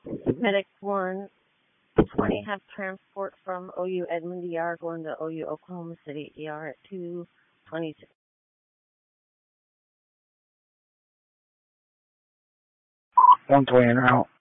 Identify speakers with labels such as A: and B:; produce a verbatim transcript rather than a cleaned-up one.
A: Medic one twenty have transport from O U Edmond E R going to O U Oklahoma City E R at two twenty-six.
B: one twenty and out.